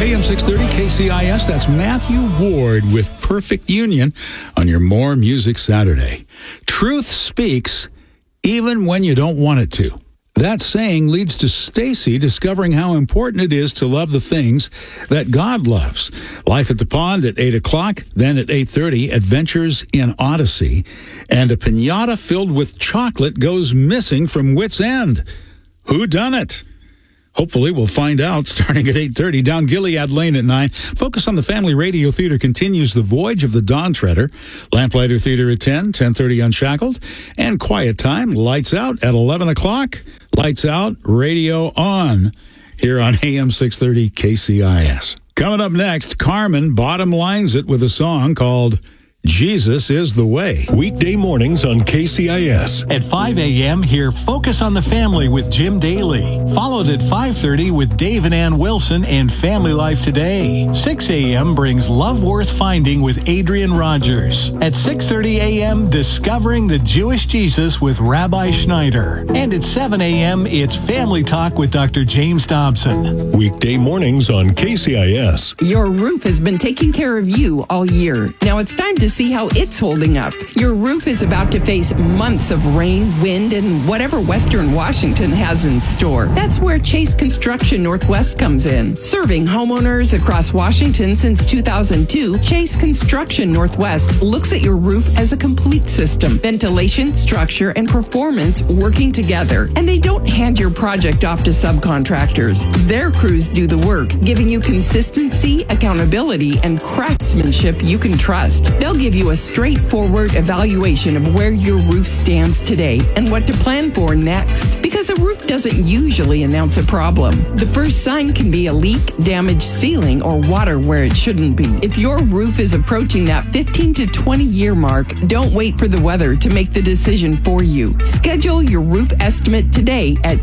AM 630 KCIS, that's Matthew Ward with Perfect Union on your More Music Saturday. Truth speaks even when you don't want it to. That saying leads to Stacy discovering how important it is to love the things that God loves. Life at the Pond at 8 o'clock, then at 8:30, Adventures in Odyssey. And a piñata filled with chocolate goes missing from Wits End. Who done it? Hopefully, we'll find out starting at 8:30 down Gilead Lane at 9. Focus on the Family Radio Theater continues The Voyage of the Dawn Treader. Lamplighter Theater at 10, 10:30 Unshackled. And Quiet Time, Lights Out at 11 o'clock. Lights Out, Radio On here on AM 630 KCIS. Coming up next, Carmen bottom lines it with a song called Jesus is the Way. Weekday mornings on KCIS. At 5 a.m., hear Focus on the Family with Jim Daly. Followed at 5:30 with Dave and Ann Wilson and Family Life Today. 6 a.m. brings Love Worth Finding with Adrian Rogers. At 6:30 a.m., Discovering the Jewish Jesus with Rabbi Schneider. And at 7 a.m., it's Family Talk with Dr. James Dobson. Weekday mornings on KCIS. Your roof has been taking care of you all year. Now it's time to see how it's holding up. Your roof is about to face months of rain, wind, and whatever Western Washington has in store. That's where Chase Construction Northwest comes in. Serving homeowners across Washington since 2002, Chase Construction Northwest looks at your roof as a complete system. Ventilation, structure, and performance working together. And they don't hand your project off to subcontractors. Their crews do the work, giving you consistency, accountability, and craftsmanship you can trust. They'll give you a straightforward evaluation of where your roof stands today and what to plan for next. Because a roof doesn't usually announce a problem. The first sign can be a leak, damaged ceiling, or water where it shouldn't be. If your roof is approaching that 15 to 20 year mark, don't wait for the weather to make the decision for you. Schedule your roof estimate today at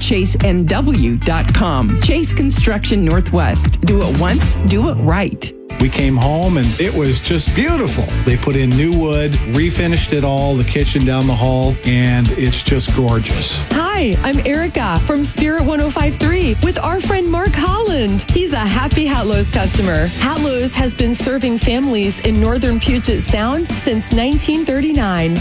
chasenw.com. Chase Construction Northwest. Do it once, do it right. We came home and it was just beautiful. They put in new wood, refinished it all, the kitchen down the hall, and it's just gorgeous. Hi, I'm Erica from Spirit 105.3 with our friend Mark Holland. He's a happy Hatlo's customer. Hatlo's has been serving families in northern Puget Sound since 1939.